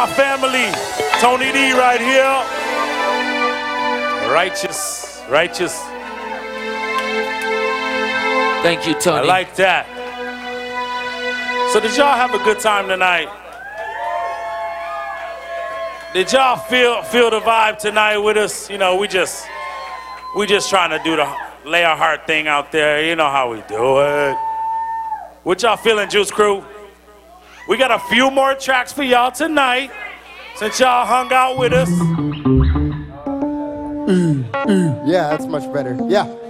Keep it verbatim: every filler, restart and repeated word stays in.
my family. Tony D right here. Righteous, righteous. Thank you, Tony. I like that. So did y'all have a good time tonight? Did y'all feel feel the vibe tonight with us? You know, we just we just trying to do the lay our heart thing out there. You know how we do it. What y'all feeling, Juice Crew? We got a few more tracks for y'all tonight, since y'all hung out with us. Mm, mm. Yeah, that's much better. Yeah.